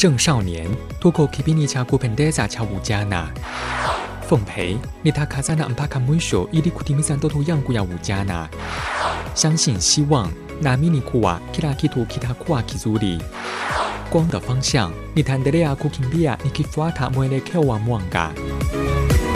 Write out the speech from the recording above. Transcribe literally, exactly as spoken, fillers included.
正少年tuko kipindi cha kupendeza cha ujana. 奉陪 nitakazana mpaka mwisho ili kutimiza ndoto yangu ya ujana. 相信希望 naamini kuwa kila kitu kitakuwa kizuri. 光的方向 nitaendelea kukimbia nikifuata mwelekeo wa mwanga.